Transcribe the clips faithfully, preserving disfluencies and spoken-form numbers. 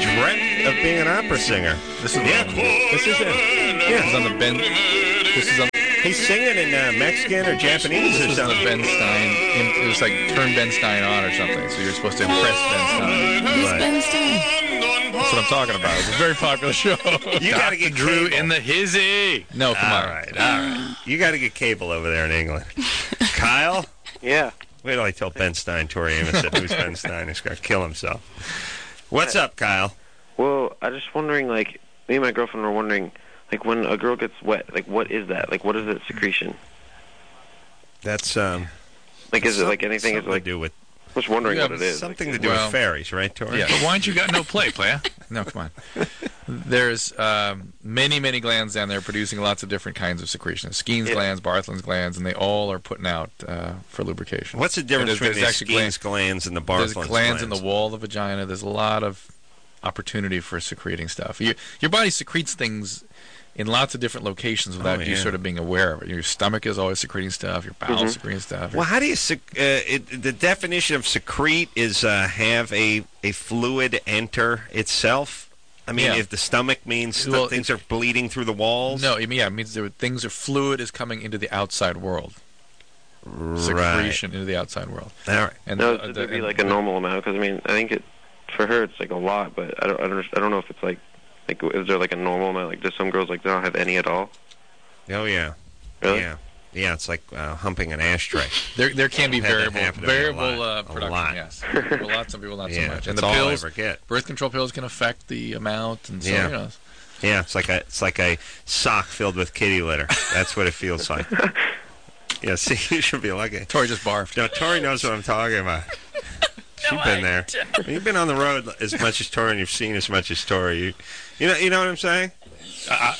dreamt of being an opera singer. This is yeah, this is it. Yeah, this is on the Ben. This is on. He's singing in uh, Mexican or Japanese this or is something. The Ben Stein. It was like turn Ben Stein on or something. So you're supposed to impress Ben Stein. Who's Right. Ben Stein? That's what I'm talking about. It's a very popular show. You got to get Drew cable. in the hizzy. No, come All on. right, all right. You got to get cable over there in England. Kyle? Yeah. Wait till I tell Ben Stein, Tori Amos said, who's Ben Stein? He's going to kill himself. What's up, Kyle? Well, I was just wondering, like, me and my girlfriend were wondering, like, when a girl gets wet, like, what is that? Like, what is that secretion? That's, um... Like, is it like anything? Is Something it like, to do with... I was wondering Yeah, what it is. Something like, to do well, with fairies, right, Tori? Yeah. But why ain't you got no play, player? No, come on. There's um, many, many glands down there producing lots of different kinds of secretions. Skene's Yeah. glands, Bartholin's glands, and they all are putting out uh, for lubrication. What's the difference There's- between the there's actually Skene's glands and the Bartholin's There's glands? glands in the wall of the vagina. There's a lot of opportunity for secreting stuff. You, your body secretes things in lots of different locations without Oh, you yeah. sort of being aware of it. Your stomach is always secreting stuff. Your bowels Mhm. secreting stuff. Well, how do you... Sec- uh, it, the definition of secrete is uh, have a, a fluid enter itself. I mean, Yeah. if the stomach means st- Well, things are bleeding through the walls. No, I mean, yeah, it means there, things are fluid is coming into the outside world. Right. Secretion into the outside world. All right. And no, uh, should the- there be and- like a normal amount? Because I mean, I think it for her it's like a lot, but I don't, I don't, I don't know if it's like, like, is there like a normal amount? Like, does some girls like don't have any at all? Oh, yeah. Really? Yeah. Yeah, it's like uh, humping an ashtray. There, there can be Had that variable, happen to me a variable lot. uh, A production. lot. Yes, some people, lots, some people not yeah, so much. And that's the all pills, I ever get. birth control pills can affect the amount, and so Yeah. you know. Yeah, it's like a it's like a sock filled with kitty litter. That's what it feels like. Yeah, see, you should be lucky. Tori just barfed. No, Tori knows what I'm talking about. She's been there. You've been on the road as much as Tori, and you've seen as much as Tori. You, you know, you know what I'm saying? Uh,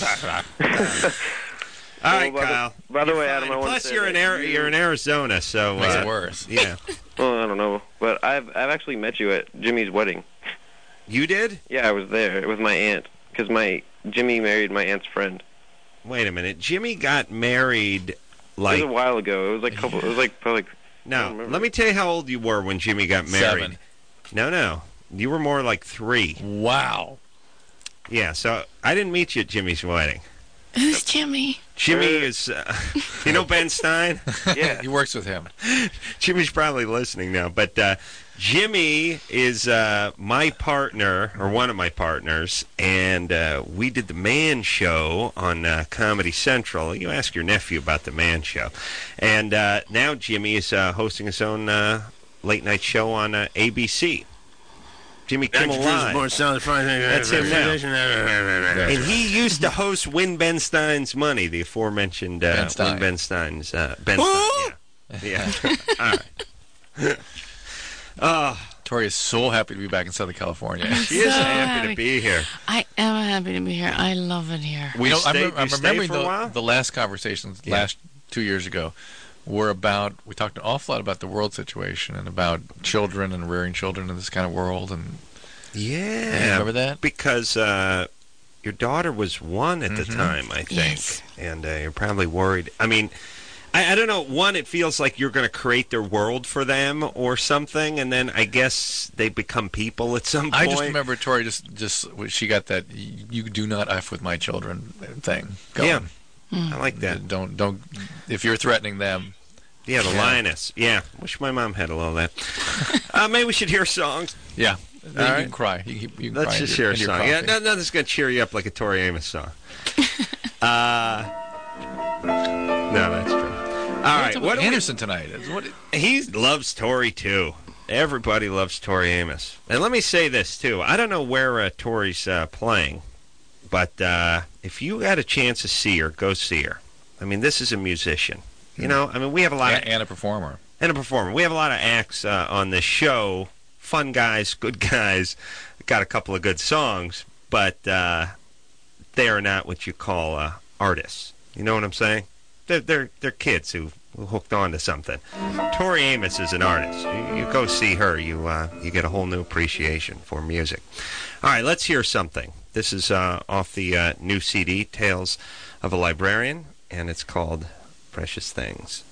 All right, Well, by the- Kyle. by the way, Adam, I want to Plus, say you're in that Ari- you- you're in Arizona, so Makes uh, it worse. yeah. Well, I don't know, but I've I've actually met you at Jimmy's wedding. You did? Yeah, I was there with my aunt because my Jimmy married my aunt's friend. Wait a minute. Jimmy got married It like was a while ago. It was like a couple. It was like probably. Like, I don't no. remember. Let me tell you how old you were when Jimmy got married. Seven. No, no. You were more like three. Wow. Yeah. So I didn't meet you at Jimmy's wedding. Who's Jimmy? Jimmy is, uh, you know Ben Stein? Yeah. He works with him. Jimmy's probably listening now, but uh, Jimmy is uh, my partner, or one of my partners, and uh, we did the Man Show on uh, Comedy Central. You ask your nephew about the Man Show. And uh, now Jimmy is uh, hosting his own uh, late-night show on uh, A B C. Jimmy Kimmel Live. That's him now. And he used to host Win Ben Stein's Money, the aforementioned uh, Ben Stein. Win Ben Stein's uh, Ben Stein. Yeah. Yeah. All right. Oh, Tori is so happy to be back in Southern California. she is So happy happy. to be here. I am happy to be here. I love it here. We You know, stayed, I'm, I'm you stayed remembering for a the, while? the last conversations Yeah. last two years ago were about, we talked an awful lot about the world situation and about children and rearing children in this kind of world. And Yeah. remember that? Because uh, your daughter was one at the Mhm. time, I think. Yes. And uh, you're probably worried. I mean, I, I don't know. One, it feels like you're going to create their world for them or something, and then I guess they become people at some I point. just remember Tori just, just she got that "you do not F with my children" thing going. Yeah. Mm. I like that. Don't, don't, if you're threatening them. Yeah, the Yeah. lioness. Yeah, wish my mom had a little of that. uh, maybe we should hear songs. Yeah. You, you right. can cry. You, you can Let's cry just into hear your- a into your song. Yeah, coffee. no, nothing's going to cheer you up like a Tori Amos song. uh, no, that's true. All right, what do we- Anderson tonight. It's What, he loves Tori too. Everybody loves Tori Amos. And let me say this too. I don't know where uh, Tori's uh, playing, but uh, if you got a chance to see her, go see her. I mean, this is a musician. You know, I mean, we have a lot of and, and a performer. and a performer. We have a lot of acts uh, on this show. Fun guys, good guys. Got a couple of good songs, but uh, they are not what you call uh, artists. You know what I'm saying? They're they're, they're kids who, who hooked on to something. Tori Amos is an artist. You, you go see her, you uh, you get a whole new appreciation for music. All right, let's hear something. This is uh, off the uh, new C D, Tales of a Librarian, and it's called Precious Things.